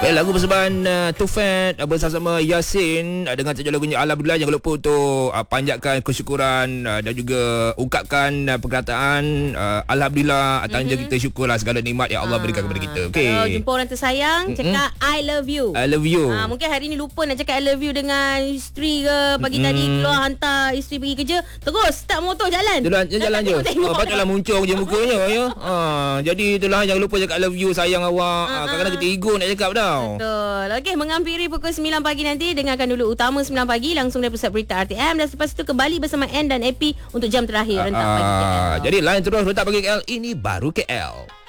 Lagu persembahan Tufat bersama Yasin dengan tajuk lagunya Alhamdulillah. Jangan lupa untuk panjatkan kesyukuran dan juga ungkapkan perkataan Alhamdulillah atas kita syukurlah segala nikmat yang Allah berikan kepada kita. Okey. Kalau jumpa orang tersayang, cakap I love you. I love you. Mungkin hari ni lupa nak cakap I love you dengan isteri ke. Pagi tadi keluar hantar isteri pergi kerja, terus start motor jalan. Jalan je. Patutlah muncul je mukanya ya. Jadi itulah, jangan lupa cakap I love you, sayang awak. Kadang-kadang kita ego nak cakap tau. Betul. Okey, menghampiri pukul 9 pagi nanti, dengarkan dulu Utama 9 pagi langsung dari Pusat Berita RTM, dan selepas itu kembali bersama N dan AP untuk jam terakhir Rentak Pagi KL. Jadi line terus Rentak Pagi KL, ini baru KL.